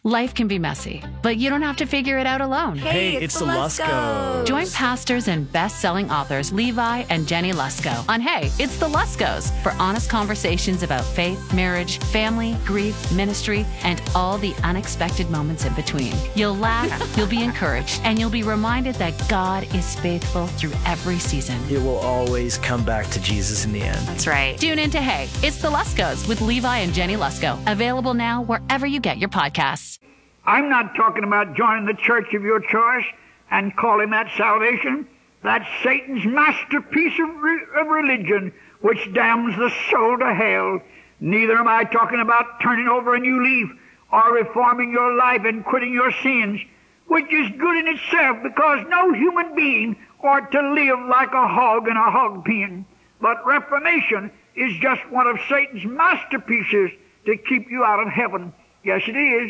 Life can be messy, but you don't have to figure it out alone. Hey, it's the Luskos. Join pastors and best-selling authors Levi and Jenny Lusko on Hey, It's the Luskos for honest conversations about faith, marriage, family, grief, ministry, and all the unexpected moments in between. You'll laugh, you'll be encouraged, and you'll be reminded that God is faithful through every season. It will always come back to Jesus in the end. That's right. Tune in to Hey, It's the Luskos with Levi and Jenny Lusko. Available now wherever you get your podcasts. I'm not talking about joining the church of your choice and calling that salvation. That's Satan's masterpiece of religion, which damns the soul to hell. Neither am I talking about turning over a new leaf or reforming your life and quitting your sins, which is good in itself, because no human being ought to live like a hog in a hog pen. But reformation is just one of Satan's masterpieces to keep you out of heaven. Yes, it is.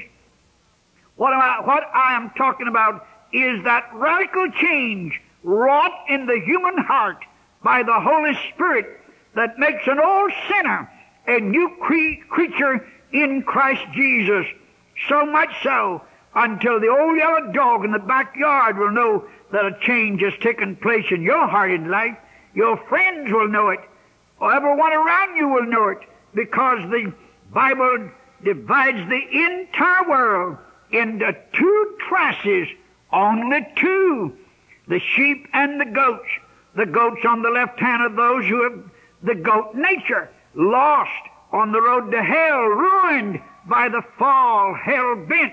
What I am talking about is that radical change wrought in the human heart by the Holy Spirit that makes an old sinner a new creature in Christ Jesus. So much so until the old yellow dog in the backyard will know that a change has taken place in your heart and life. Your friends will know it, or everyone around you will know it, because the Bible divides the entire world into two classes, only two: the sheep and the goats. The goats on the left hand of those who have the goat nature, lost on the road to hell, ruined by the fall, hell-bent,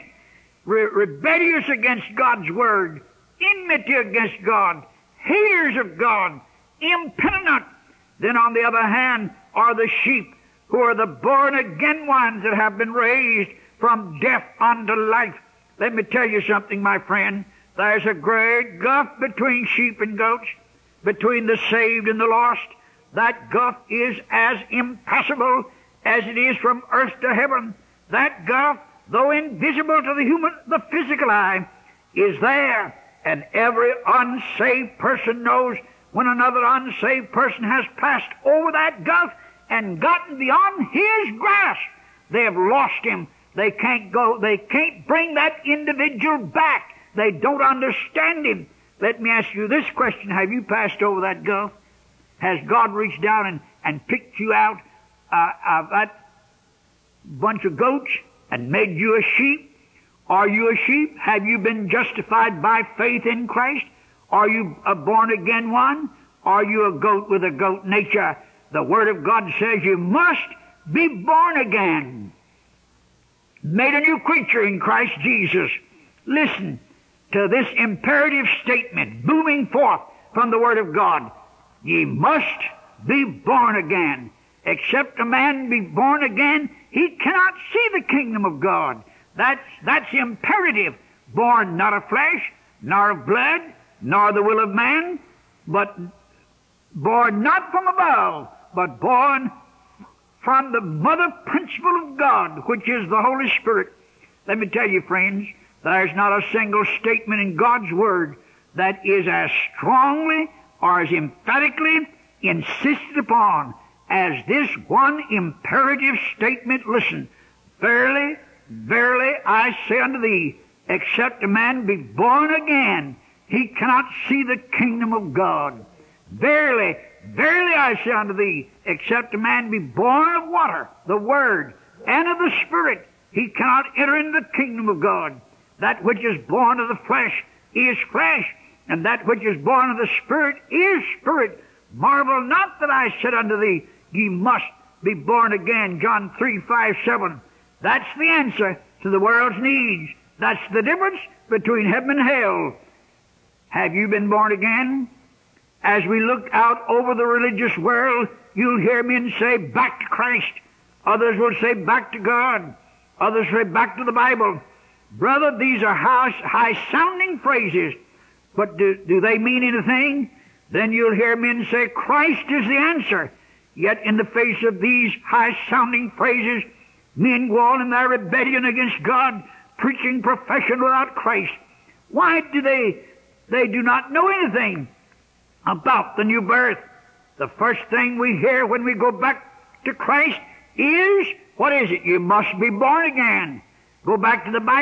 rebellious against God's word, enmity against God, haters of God, impenitent. Then on the other hand are the sheep, who are the born-again ones that have been raised from death unto life. Let me tell you something, my friend. There's a great gulf between sheep and goats, between the saved and the lost. That gulf is as impassable as it is from earth to heaven. That gulf, though invisible to the physical eye, is there. And every unsaved person knows when another unsaved person has passed over that gulf and gotten beyond his grasp, they have lost him. They can't bring that individual back. They don't understand him. Let me ask you this question. Have you passed over that gulf? Has God reached down and picked you out of that bunch of goats and made you a sheep? Are you a sheep? Have you been justified by faith in Christ? Are you a born-again one? Are you a goat with a goat nature? The Word of God says you must be born again, made a new creature in Christ Jesus. Listen to this imperative statement booming forth from the Word of God. Ye must be born again. Except a man be born again, he cannot see the kingdom of God. That's imperative. Born not of flesh, nor of blood, nor the will of man, but born not from above, but born from the mother principle of God, which is the Holy Spirit. Let me tell you, friends, there's not a single statement in God's Word that is as strongly or as emphatically insisted upon as this one imperative statement. Listen, verily, verily, I say unto thee, except a man be born again, he cannot see the kingdom of God. Verily, verily, I say unto thee, except a man be born of water, the Word, and of the Spirit, he cannot enter into the kingdom of God. That which is born of the flesh is flesh, and that which is born of the Spirit is spirit. Marvel not that I said unto thee, ye must be born again. John 3:5-7. That's the answer to the world's needs. That's the difference between heaven and hell. Have you been born again? As we look out over the religious world, you'll hear men say, back to Christ. Others will say, back to God. Others say, back to the Bible. Brother, these are high-sounding phrases, but do they mean anything? Then you'll hear men say, Christ is the answer. Yet in the face of these high-sounding phrases, men go on in their rebellion against God, preaching profession without Christ. Why do they do not know anything about the new birth? The first thing we hear when we go back to Christ is, what is it? You must be born again. Go back to the Bible.